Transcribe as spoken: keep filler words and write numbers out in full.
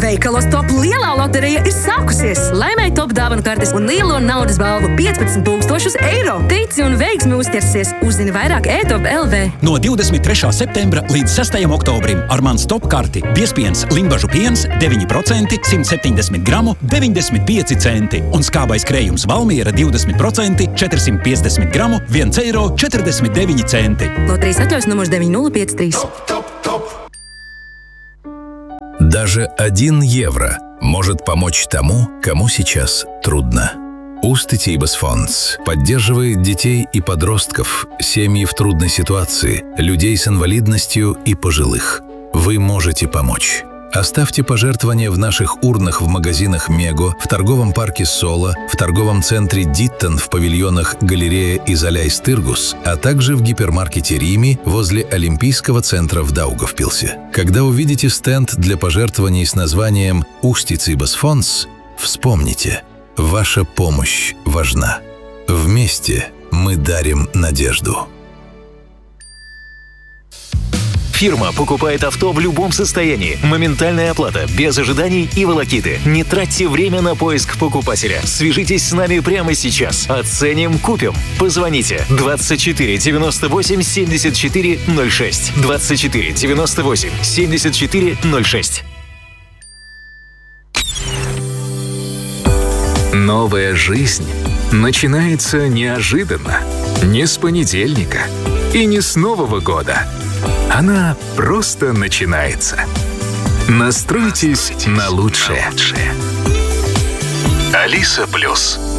Veikalos top lielā loterija ir sākusies. Laimēji top dāvanu kartes un lielo naudas balvu piecpadsmit tūkstošus eiro. Tici un veiksmi uzķersies. Uzzini vairāk e top punkt l v. No divdesmit trešā septembra līdz sestajam oktobrim ar mans top karti biezpiens Limbažu piens deviņi procenti, simt septiņdesmit gramu, deviņdesmit pieci centi. Un skābais krējums Valmiera divdesmit procenti, četrsimt piecdesmit gramu, viens eiro četrdesmit deviņi centi. Loterijas atļaus numurs deviņi nulle pieci trīs. Топ, топ, топ. Даже один евро может помочь тому, кому сейчас трудно. Уститибас Фондс поддерживает детей и подростков, семьи в трудной ситуации, людей с инвалидностью и пожилых. Вы можете помочь. Оставьте пожертвования в наших урнах в магазинах Мего, в торговом парке Соло, в торговом центре Диттон, в павильонах Галерея Изоляйс-Тыргус, а также в гипермаркете Рими возле Олимпийского центра в Даугавпилсе. Когда увидите стенд для пожертвований с названием «Уститибас Фондс», вспомните, ваша помощь важна. Вместе мы дарим надежду. Фирма покупает авто в любом состоянии. Моментальная оплата, без ожиданий и волокиты. Не тратьте время на поиск покупателя. Свяжитесь с нами прямо сейчас. Оценим, купим. Позвоните двадцать четыре девяносто восемь семьдесят четыре ноль шесть. двадцать четыре девяносто восемь семьдесят четыре ноль шесть. Новая жизнь начинается неожиданно. Не с понедельника и не с Нового года. Она просто начинается. Настройтесь на лучшее. Алиса Плюс.